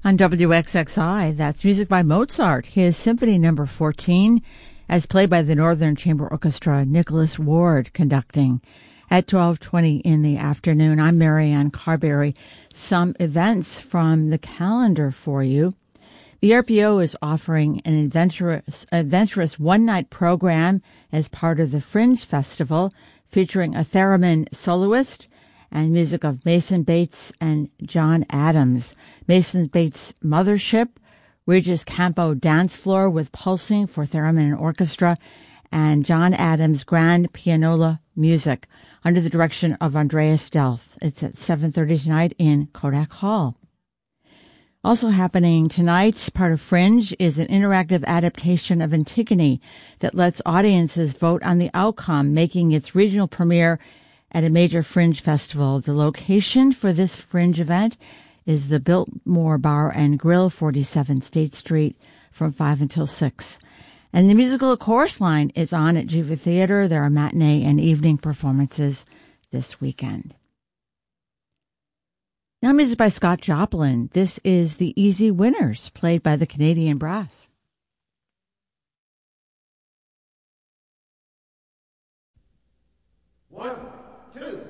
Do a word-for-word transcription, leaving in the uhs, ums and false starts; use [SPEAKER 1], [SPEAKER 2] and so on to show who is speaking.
[SPEAKER 1] On W X X I, that's music by Mozart, his Symphony Number fourteen, as played by the Northern Chamber Orchestra, Nicholas Ward conducting at twelve twenty in the afternoon. I'm Marianne Carberry. Some events from the calendar for you. The R P O is offering an adventurous, adventurous one-night program as part of the Fringe Festival, featuring a theremin soloist and music of Mason Bates and John Adams. Mason Bates' Mothership, Regis Campo Dance Floor with Pulsing for theremin and orchestra, and John Adams' Grand Pianola Music under the direction of Andreas Delf. It's at seven thirty tonight in Kodak Hall. Also happening tonight, part of Fringe, is an interactive adaptation of Antigone that lets audiences vote on the outcome, making its regional premiere at a major Fringe festival. The location for this Fringe event is the Biltmore Bar and Grill, forty-seven State Street, from five until six. And the musical Chorus Line is on at Jiva Theater. There are matinee and evening performances this weekend. Now music by Scott Joplin. This is The Easy Winners, played by the Canadian Brass.
[SPEAKER 2] One, two.